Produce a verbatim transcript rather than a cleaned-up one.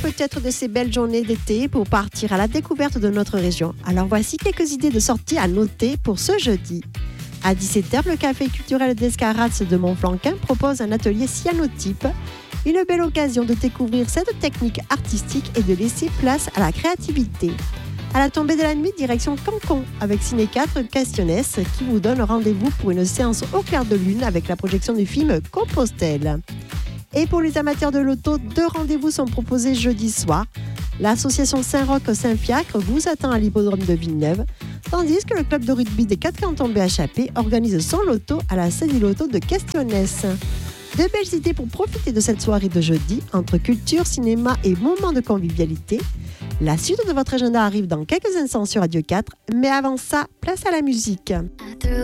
peut-être de ces belles journées d'été pour partir à la découverte de notre région. Alors voici quelques idées de sorties à noter pour ce jeudi. À dix-sept heures, le café culturel d'Escarats de Montflanquin propose un atelier cyanotype. Une belle occasion de découvrir cette technique artistique et de laisser place à la créativité. À la tombée de la nuit, direction Cancon avec Ciné quatre Questionnès qui vous donne rendez-vous pour une séance au clair de lune avec la projection du film Compostelle. Et pour les amateurs de l'auto, deux rendez-vous sont proposés jeudi soir. L'association Saint-Roch-Saint-Fiacre vous attend à l'hippodrome de Villeneuve, tandis que le club de rugby des quatre cantons B H A P organise son loto à la Cédille Loto de Questionnès. De belles idées pour profiter de cette soirée de jeudi, entre culture, cinéma et moments de convivialité. La suite de votre agenda arrive dans quelques instants sur Radio quatre, mais avant ça, place à la musique.